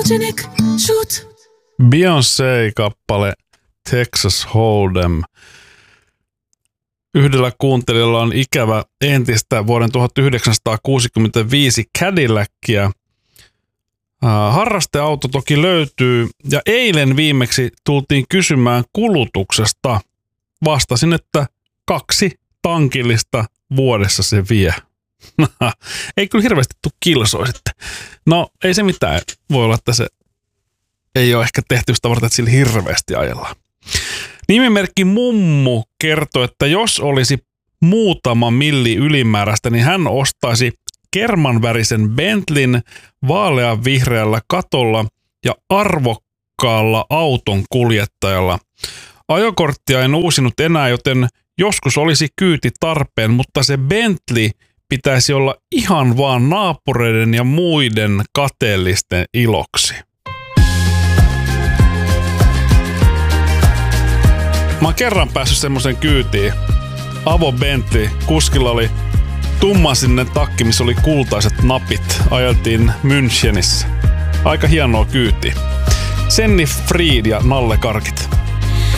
Photogenic, shoot. Beyoncé-kappale Texas Hold'em. Yhdellä kuuntelijalla on ikävä entistä vuoden 1965 Cadillackia. Harrasteauto toki löytyy ja eilen viimeksi tultiin kysymään kulutuksesta. Vastasin, että 2 tankillista vuodessa se vie. Ei kyllä hirveästi tule kilsoa sitten. No ei se mitään. Voi olla, että se ei ole ehkä tehty sitä varten, että sillä hirveästi ajellaan. Nimimerkki Mummu kertoi, että jos olisi muutama milli ylimääräistä, niin hän ostaisi kermanvärisen Bentleyn vaalean vihreällä katolla ja arvokkaalla auton kuljettajalla. Ajokorttia en uusinut enää, joten joskus olisi kyyti tarpeen, mutta se Bentley pitäisi olla ihan vaan naapureiden ja muiden kateellisten iloksi. Mä oon kerran päässyt semmoisen kyytiin. Avo Bentley, kuskilla oli tummansininen takki, missä oli kultaiset napit. Ajeltiin Münchenissä. Aika hienoa kyytiä. Senni Fried ja Nalle Karkit.